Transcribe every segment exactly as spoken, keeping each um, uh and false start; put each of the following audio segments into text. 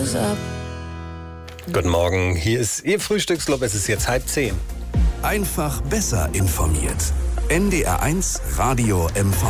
goes up. Guten Morgen, hier ist Ihr Frühstücksclub, es ist jetzt halb zehn. Einfach besser informiert. N D R eins Radio M V.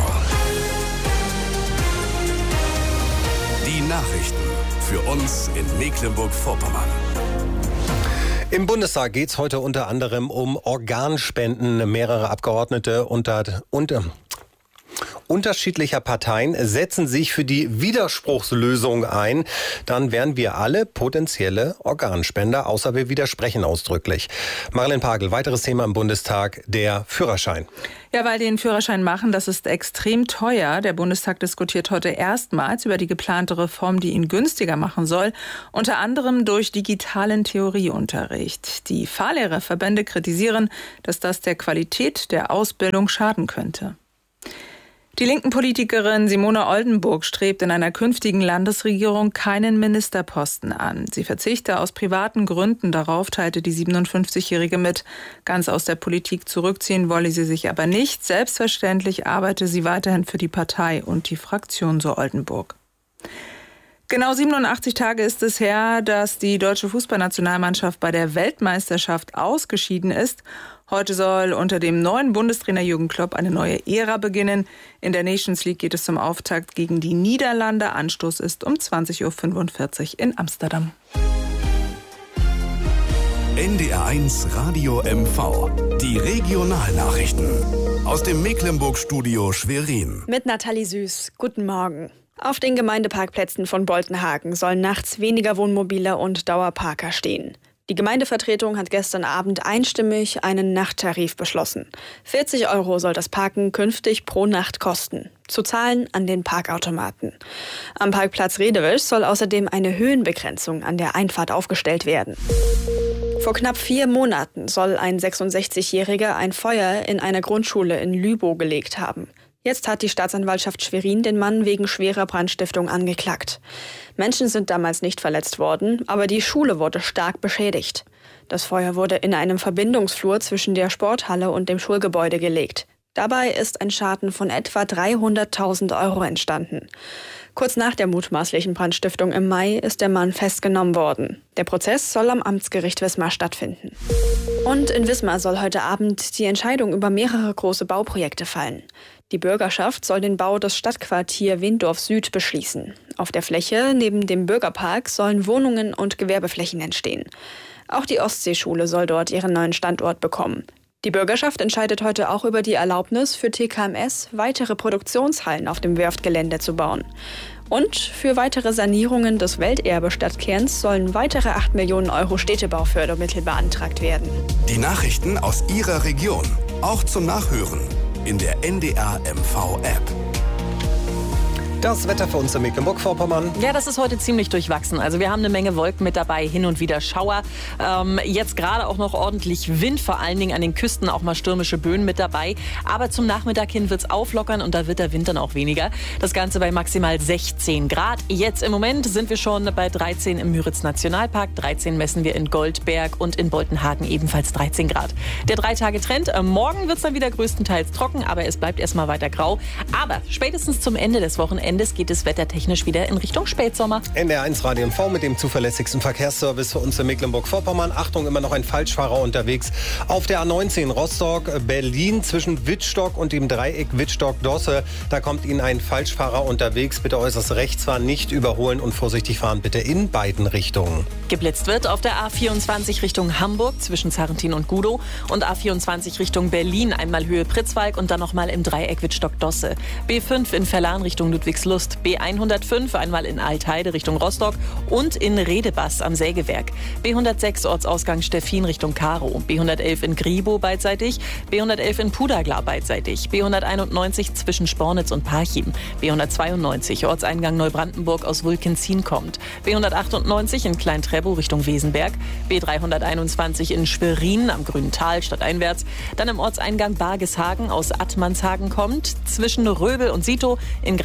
Die Nachrichten für uns in Mecklenburg-Vorpommern. Im Bundestag geht es heute unter anderem um Organspenden. Mehrere Abgeordnete unter, unter, unterschiedlicher Parteien setzen sich für die Widerspruchslösung ein. Dann wären wir alle potenzielle Organspender, außer wir widersprechen ausdrücklich. Marilyn Pagel, weiteres Thema im Bundestag, der Führerschein. Ja, weil den Führerschein machen, das ist extrem teuer. Der Bundestag diskutiert heute erstmals über die geplante Reform, die ihn günstiger machen soll, unter anderem durch digitalen Theorieunterricht. Die Fahrlehrerverbände kritisieren, dass das der Qualität der Ausbildung schaden könnte. Die linken Politikerin Simone Oldenburg strebt in einer künftigen Landesregierung keinen Ministerposten an. Sie verzichte aus privaten Gründen darauf, teilte die siebenundfünfzigjährige mit. Ganz aus der Politik zurückziehen wolle sie sich aber nicht. Selbstverständlich arbeite sie weiterhin für die Partei und die Fraktion, so Oldenburg. Genau siebenundachtzig Tage ist es her, dass die deutsche Fußballnationalmannschaft bei der Weltmeisterschaft ausgeschieden ist. Heute soll unter dem neuen Bundestrainer Jürgen Klopp eine neue Ära beginnen. In der Nations League geht es zum Auftakt gegen die Niederlande. Anstoß ist um zwanzig Uhr fünfundvierzig in Amsterdam. N D R eins Radio M V. Die Regionalnachrichten. Aus dem Mecklenburg-Studio Schwerin. Mit Nathalie Süß. Guten Morgen. Auf den Gemeindeparkplätzen von Boltenhagen sollen nachts weniger Wohnmobile und Dauerparker stehen. Die Gemeindevertretung hat gestern Abend einstimmig einen Nachttarif beschlossen. vierzig Euro soll das Parken künftig pro Nacht kosten. Zu zahlen an den Parkautomaten. Am Parkplatz Redewisch soll außerdem eine Höhenbegrenzung an der Einfahrt aufgestellt werden. Vor knapp vier Monaten soll ein sechsundsechzigjähriger ein Feuer in einer Grundschule in Lübow gelegt haben. Jetzt hat die Staatsanwaltschaft Schwerin den Mann wegen schwerer Brandstiftung angeklagt. Menschen sind damals nicht verletzt worden, aber die Schule wurde stark beschädigt. Das Feuer wurde in einem Verbindungsflur zwischen der Sporthalle und dem Schulgebäude gelegt. Dabei ist ein Schaden von etwa dreihunderttausend Euro entstanden. Kurz nach der mutmaßlichen Brandstiftung im Mai ist der Mann festgenommen worden. Der Prozess soll am Amtsgericht Wismar stattfinden. Und in Wismar soll heute Abend die Entscheidung über mehrere große Bauprojekte fallen. Die Bürgerschaft soll den Bau des Stadtquartier Windorf Süd beschließen. Auf der Fläche neben dem Bürgerpark sollen Wohnungen und Gewerbeflächen entstehen. Auch die Ostseeschule soll dort ihren neuen Standort bekommen. Die Bürgerschaft entscheidet heute auch über die Erlaubnis für T K M S, weitere Produktionshallen auf dem Werftgelände zu bauen. Und für weitere Sanierungen des Welterbe-Stadtkerns sollen weitere acht Millionen Euro Städtebaufördermittel beantragt werden. Die Nachrichten aus Ihrer Region, auch zum Nachhören in der N D R M V-App. Das Wetter für uns in Mecklenburg-Vorpommern. Ja, das ist heute ziemlich durchwachsen. Also wir haben eine Menge Wolken mit dabei, hin und wieder Schauer. Ähm, jetzt gerade auch noch ordentlich Wind, vor allen Dingen an den Küsten auch mal stürmische Böen mit dabei. Aber zum Nachmittag hin wird es auflockern und da wird der Wind dann auch weniger. Das Ganze bei maximal sechzehn Grad. Jetzt im Moment sind wir schon bei dreizehn im Müritz-Nationalpark. dreizehn messen wir in Goldberg und in Boltenhagen ebenfalls dreizehn Grad. Der Drei-Tage-Trend. Äh, morgen wird es dann wieder größtenteils trocken, aber es bleibt erstmal weiter grau. Aber spätestens zum Ende des Wochenendes Endes geht es wettertechnisch wieder in Richtung Spätsommer. N D R eins Radio M V mit dem zuverlässigsten Verkehrsservice für uns in Mecklenburg-Vorpommern. Achtung, immer noch ein Falschfahrer unterwegs auf der A neunzehn Rostock-Berlin zwischen Wittstock und dem Dreieck Wittstock-Dosse. Da kommt Ihnen ein Falschfahrer unterwegs. Bitte äußerst rechts fahren, nicht überholen und vorsichtig fahren bitte in beiden Richtungen. Geblitzt wird auf der A vierundzwanzig Richtung Hamburg zwischen Zarrentin und Gudow und A vierundzwanzig Richtung Berlin, einmal Höhe Pritzwalk und dann nochmal im Dreieck Wittstock-Dosse. B fünf in Verlan Richtung Ludwigslust, B hundertfünf einmal in Altheide Richtung Rostock und in Redebass am Sägewerk. B hundertsechs Ortsausgang Steffin Richtung Karow, B hundertelf in Gribow beidseitig, B hundertelf in Pudagla beidseitig, B hunderteinundneunzig zwischen Spornitz und Parchim, B hundertzweiundneunzig Ortseingang Neubrandenburg aus Wulkenzin kommt, B hundertachtundneunzig in Klein-Trebow Richtung Wesenberg, B dreihunderteinundzwanzig in Schwerin am Grünen Tal stadteinwärts, dann im Ortseingang Bargeshagen aus Attmannshagen kommt, zwischen Röbel und Sito in Greifswald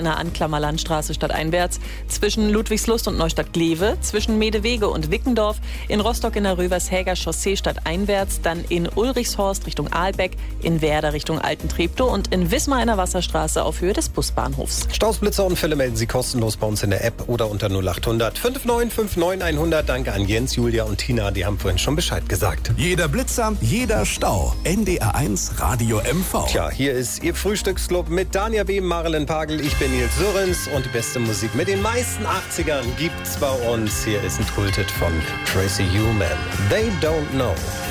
in der Anklammer Landstraße stadteinwärts, zwischen Ludwigslust und Neustadt-Glewe, zwischen Medewege und Wickendorf, in Rostock in der Rövershäger Chaussee stadteinwärts, dann in Ulrichshorst Richtung Ahlbeck, in Werder Richtung Altentreptow und in Wismar in der Wasserstraße auf Höhe des Busbahnhofs. Staus, Blitzer und Fälle melden Sie kostenlos bei uns in der App oder unter null acht hundert fünf neun fünf neun hundert. Danke an Jens, Julia und Tina, die haben vorhin schon Bescheid gesagt. Jeder Blitzer, jeder Stau. N D R eins Radio M V. Tja, hier ist Ihr Frühstücksclub mit Dania B., Marilyn Pagel, ich bin Nils Sörens und die beste Musik mit den meisten achtzigern gibt's bei uns. Hier ist ein Tultet von Tracy Ullman. They don't know.